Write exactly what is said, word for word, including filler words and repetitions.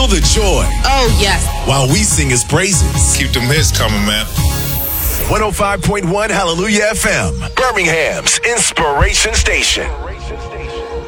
Feel the joy Oh, yes. while we sing his praises. Keep them hits coming, man. one oh five point one Hallelujah F M, Birmingham's inspiration station.